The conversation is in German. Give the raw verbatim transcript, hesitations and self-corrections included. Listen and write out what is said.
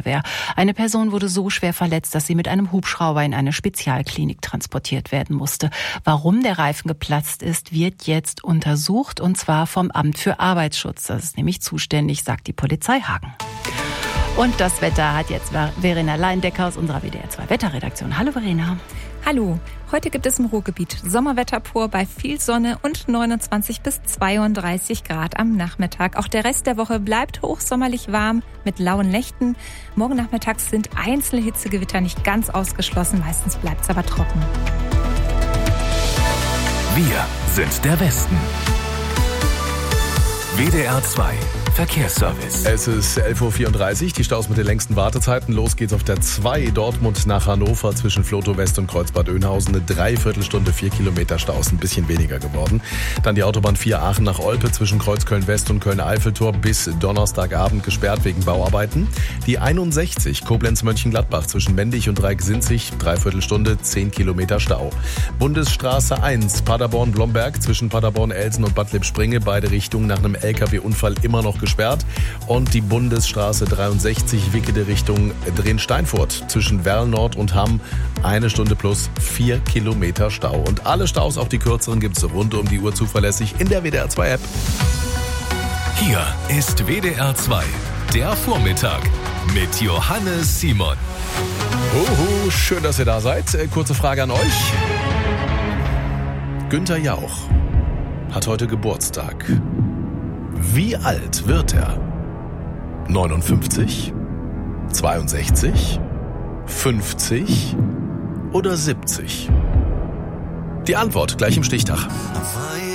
Feuerwehr. Eine Person wurde so schwer verletzt, dass sie mit einem Hubschrauber in eine Spezialklinik transportiert werden musste. Warum der Reifen geplatzt ist, wird jetzt untersucht, und zwar vom Amt für Arbeitsschutz. Das ist nämlich zuständig, sagt die Polizei Hagen. Und das Wetter hat jetzt Verena Leindecker aus unserer W D R zwei Wetterredaktion. Hallo Verena. Hallo, heute gibt es im Ruhrgebiet Sommerwetter pur bei viel Sonne und neunundzwanzig bis zweiunddreißig Grad am Nachmittag. Auch der Rest der Woche bleibt hochsommerlich warm mit lauen Nächten. Morgen nachmittags sind einzelne Hitzegewitter nicht ganz ausgeschlossen, meistens bleibt es aber trocken. Wir sind der Westen. W D R zwei Verkehrsservice. Es ist elf Uhr vierunddreißig, die Staus mit den längsten Wartezeiten. Los geht's auf der zwei, Dortmund nach Hannover zwischen Flotow West und Kreuzbad Oeynhausen. Eine Dreiviertelstunde, vier Kilometer Staus, ein bisschen weniger geworden. Dann die Autobahn vier Aachen nach Olpe zwischen Kreuzköln West und Köln-Eiffeltor bis Donnerstagabend gesperrt wegen Bauarbeiten. Die einundsechzig, Koblenz-Mönchengladbach zwischen Mendig und Dreieck-Sinzig, Dreiviertelstunde, zehn Kilometer Stau. Bundesstraße eins, Paderborn-Blomberg zwischen Paderborn-Elsen und Bad Lippspringe, beide Richtungen nach einem L K W-Unfall immer noch gesperrt. Und die Bundesstraße dreiundsechzig, Wickede Richtung Drehn-Steinfurt zwischen Werl-Nord und Hamm, eine Stunde plus vier Kilometer Stau. Und alle Staus, auch die kürzeren, gibt's rund um die Uhr zuverlässig in der W D R zwei App. Hier ist W D R zwei, der Vormittag mit Johannes Simon. Huhu, schön, dass ihr da seid. Äh, kurze Frage an euch. Günther Jauch hat heute Geburtstag. Wie alt wird er? neunundfünfzig? zweiundsechzig? fünfzig? Oder siebzig? Die Antwort gleich im Stichtag.